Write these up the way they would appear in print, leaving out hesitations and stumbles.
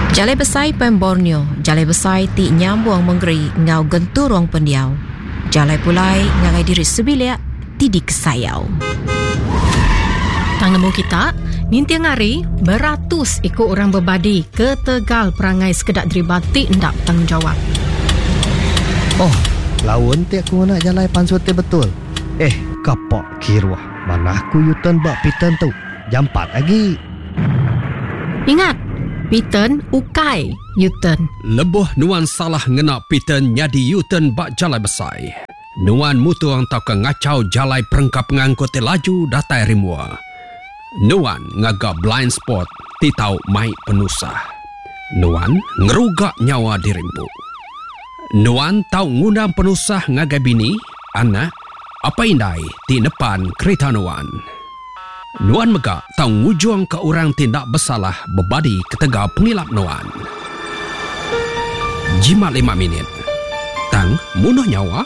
Jalai besai pen Borneo, jalai besai ti nyambung menggeri ngau genturong pendiau. Jalai pulai ngagai diri sebilia ti di kesayau. Tang nemu kita, nintiang hari beratus ikut orang berbadi ke Tegal perangai sekedak deribati ndak tanggungjawab. Oh, lawan ti aku nak jalai pansut betul. Kapok kiruah. Mana aku yutan bak pitan tu. Jam 4 lagi. Ingat, Piten ukai Yuten. Lebuh nuan salah ngena Piten nyadi Yuten bak jalai besai. Nuan mutuang tau ke ngacau jalai perengkap ngangkut laju datai rimua. Nuan ngaga blind spot ti tau mai penusah. Nuan ngerugak nyawa dirimpu. Nuan tau ngundang penusah ngagai bini, anak, apa indai ti depan kereta Nuan. Nuan megak tau ngujuang ke orang tindak bersalah berbadi ke Tegal pengilap Nuan. Jimat 5 minit. Tang munuh nyawa.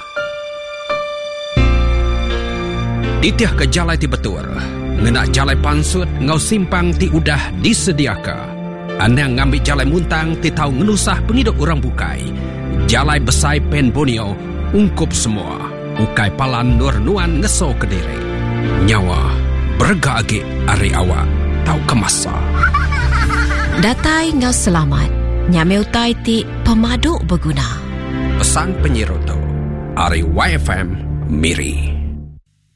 Titiah ke jalai ti betul. Ngena jalai pansut ngau simpang ti udah disediaka. Anang ngambil jalai muntang ti tau ngenusah penghidup orang bukai. Jalai besai pen Borneo ungkup semua. Ukai palan nur Nuan ngeso ke diri. Nyawa berga agi ari awak tau kemasa. Datai ngau selamat. Nyameu tai ti pemaduk berguna. Pesan penyirutu Ari YFM Miri.